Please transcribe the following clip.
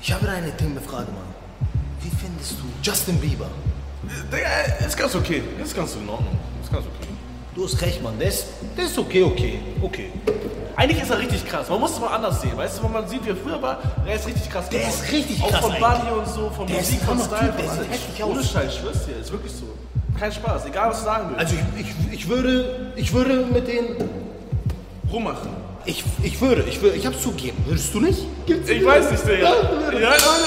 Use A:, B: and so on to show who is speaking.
A: Ich habe eine dumme Frage, Mann. Wie findest du Justin Bieber?
B: Der ist ganz okay. Ist ganz in Ordnung. Ist ganz okay.
A: Du hast recht, Mann. Der ist okay.
B: Eigentlich ist er richtig krass. Man muss es mal anders sehen. Weißt du, wenn man sieht, wie er früher war, der ist richtig krass.
A: Der ist richtig
B: auch
A: krass.
B: Auch von
A: eigentlich.
B: Body und so, von
A: der
B: Musik,
A: ist
B: von Style.
A: Der sieht heftig aus.
B: Ohne Scheiß, ich schwör's dir. Ist wirklich so. Kein Spaß. Egal, was du sagen willst.
A: Also ich würde mit denen
B: rummachen.
A: Ich hab's zugegeben. Würdest du nicht?
B: Ich weiß nicht, Digga. Ja,